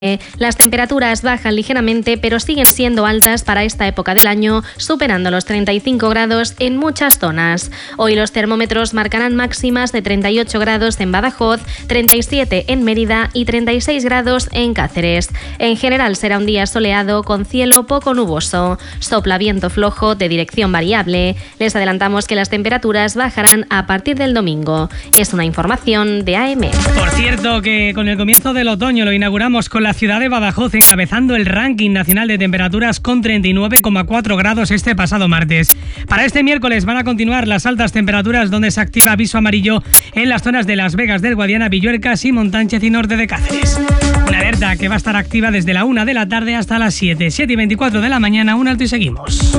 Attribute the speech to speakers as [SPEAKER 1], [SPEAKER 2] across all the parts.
[SPEAKER 1] Las temperaturas bajan ligeramente, pero siguen siendo altas para esta época del año, superando los 35 grados en muchas zonas. Hoy los termómetros marcarán máximas de 38 grados en Badajoz, 37 en Mérida y 36 grados en Cáceres. En general será un día soleado con cielo poco nuboso. Sopla viento flojo de dirección variable. Les adelantamos que las temperaturas bajarán a partir del domingo. Es una información de AM.
[SPEAKER 2] Por cierto, que con el comienzo del otoño lo inauguramos con la ciudad de Badajoz encabezando el ranking nacional de temperaturas con 39,4 grados este pasado martes. Para este miércoles van a continuar las altas temperaturas, donde se activa aviso amarillo en las zonas de Las Vegas del Guadiana, Villuercas y Montánchez y norte de Cáceres. Una alerta que va a estar activa desde la 1 de la tarde hasta las 7:24 de la mañana. Un alto y seguimos.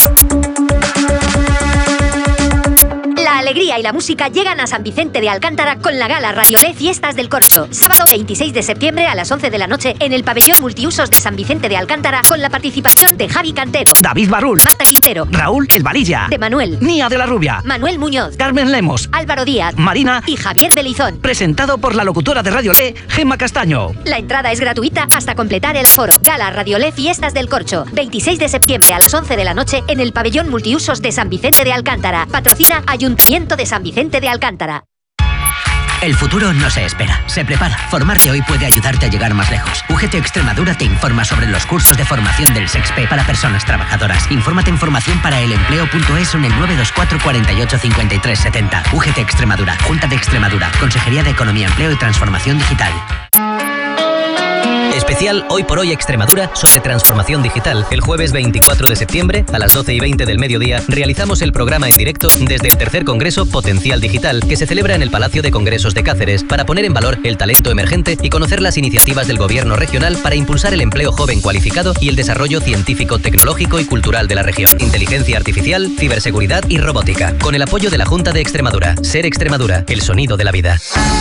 [SPEAKER 3] La alegría y la música llegan a San Vicente de Alcántara con la gala Radiolé Fiestas del Corcho. Sábado 26 de septiembre a las 11 de la noche en el pabellón multiusos de San Vicente de Alcántara, con la participación de Javi Cantero,
[SPEAKER 4] David Barrul,
[SPEAKER 3] Marta Quintero,
[SPEAKER 4] Raúl El Valilla,
[SPEAKER 3] de Manuel,
[SPEAKER 4] Nia de la Rubia,
[SPEAKER 3] Manuel Muñoz,
[SPEAKER 4] Carmen Lemos,
[SPEAKER 3] Álvaro Díaz,
[SPEAKER 4] Marina
[SPEAKER 3] y Javier Belizón.
[SPEAKER 4] Presentado por la locutora de Radiolé, Gemma Castaño.
[SPEAKER 3] La entrada es gratuita hasta completar el aforo. Gala Radiolé Fiestas del Corcho, 26 de septiembre a las 11 de la noche en el pabellón multiusos de San Vicente de Alcántara. Patrocina Ayuntamiento de San Vicente de Alcántara.
[SPEAKER 5] El futuro no se espera, se prepara. Formarte hoy puede ayudarte a llegar más lejos. UGT Extremadura te informa sobre los cursos de formación del SEXPE para personas trabajadoras. Infórmate en formacionparaelempleo.es o en el 924 48 53 70. UGT Extremadura, Junta de Extremadura, Consejería de Economía, Empleo y Transformación Digital.
[SPEAKER 6] Especial Hoy por Hoy Extremadura sobre transformación digital. El jueves 24 de septiembre a las 12:20 del mediodía realizamos el programa en directo desde el tercer Congreso Potencial Digital, que se celebra en el Palacio de Congresos de Cáceres, para poner en valor el talento emergente y conocer las iniciativas del Gobierno regional para impulsar el empleo joven cualificado y el desarrollo científico, tecnológico y cultural de la región. Inteligencia artificial, ciberseguridad y robótica. Con el apoyo de la Junta de Extremadura. Ser Extremadura, el sonido de la vida.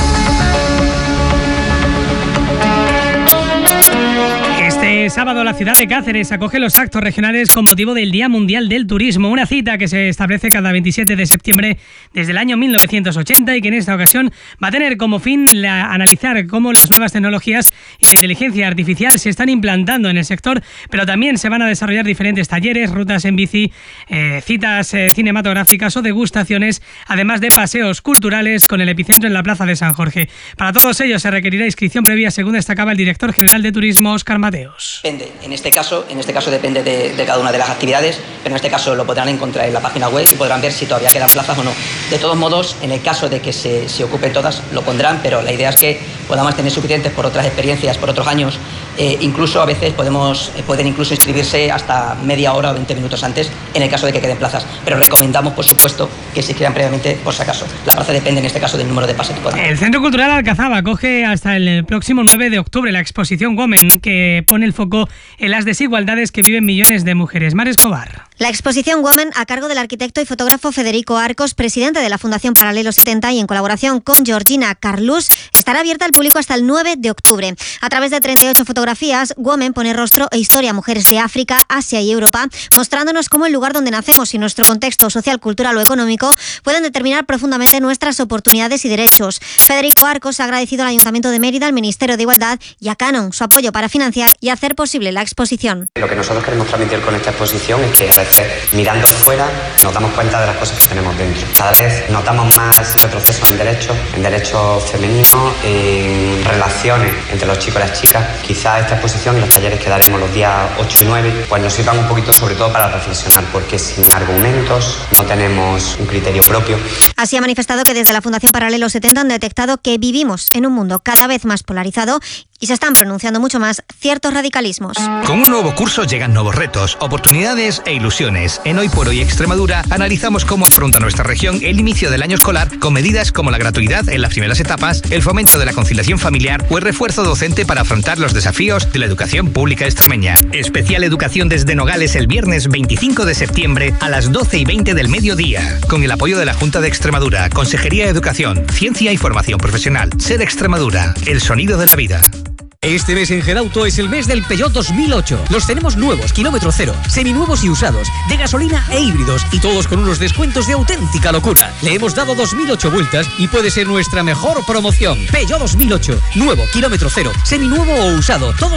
[SPEAKER 2] Este sábado la ciudad de Cáceres acoge los actos regionales con motivo del Día Mundial del Turismo, una cita que se establece cada 27 de septiembre desde el año 1980 y que en esta ocasión va a tener como fin analizar cómo las nuevas tecnologías y la inteligencia artificial se están implantando en el sector, pero también se van a desarrollar diferentes talleres, rutas en bici, citas cinematográficas o degustaciones, además de paseos culturales con el epicentro en la Plaza de San Jorge. Para todos ellos se requerirá inscripción previa, según destacaba el director general de Turismo, Óscar Mateos.
[SPEAKER 7] Depende, en este caso depende de cada una de las actividades, pero en este caso lo podrán encontrar en la página web y podrán ver si todavía quedan plazas o no. De todos modos, en el caso de que se ocupen todas, lo pondrán, pero la idea es que podamos tener suficientes por otras experiencias, por otros años. Incluso a veces pueden incluso inscribirse hasta media hora o 20 minutos antes en el caso de que queden plazas, pero recomendamos, por supuesto, que se inscriban previamente por si acaso. La plaza depende en este caso del número de pases que puedan.
[SPEAKER 2] El Centro Cultural Alcazaba acoge hasta el próximo 9 de octubre la exposición Women, que pone el foco en las desigualdades que viven millones de mujeres. Mar Escobar.
[SPEAKER 8] La exposición Women, a cargo del arquitecto y fotógrafo Federico Arcos, presidente de la Fundación Paralelo 70 y en colaboración con Georgina Carlús, estará abierta al público hasta el 9 de octubre. A través de 38 fotografías, Women pone rostro e historia a mujeres de África, Asia y Europa, mostrándonos cómo el lugar donde nacemos y nuestro contexto social, cultural o económico pueden determinar profundamente nuestras oportunidades y derechos. Federico Arcos ha agradecido al Ayuntamiento de Mérida, al Ministerio de Igualdad y a Canon su apoyo para financiar y hacer posible la exposición.
[SPEAKER 9] Lo que nosotros queremos transmitir con esta exposición es que a veces, mirando fuera, nos damos cuenta de las cosas que tenemos dentro. Cada vez notamos más retroceso en derechos femeninos, en relaciones entre los chicos y las chicas. Quizá esta exposición y los talleres que daremos los días 8 y 9 pues nos sirvan un poquito sobre todo para reflexionar, porque sin argumentos no tenemos un criterio propio.
[SPEAKER 8] Así ha manifestado que desde la Fundación Paralelo 70 han detectado que vivimos en un mundo cada vez más polarizado y se están pronunciando mucho más ciertos radicalismos.
[SPEAKER 10] Con un nuevo curso llegan nuevos retos, oportunidades e ilusiones. En Hoy por Hoy Extremadura analizamos cómo afronta nuestra región el inicio del año escolar con medidas como la gratuidad en las primeras etapas, el fomento de la conciliación familiar o el refuerzo docente para afrontar los desafíos de la educación pública extremeña. Especial Educación desde Nogales el viernes 25 de septiembre a las 12:20 del mediodía. Con el apoyo de la Junta de Extremadura, Consejería de Educación, Ciencia y Formación Profesional. Ser Extremadura, el sonido de la vida.
[SPEAKER 11] Este mes en Gedauto es el mes del Peugeot 2008. Los tenemos nuevos, kilómetro cero, seminuevos y usados, de gasolina e híbridos, y todos con unos descuentos de auténtica locura. Le hemos dado 2008 vueltas y puede ser nuestra mejor promoción. Peugeot 2008, nuevo, kilómetro cero, seminuevo o usado, todos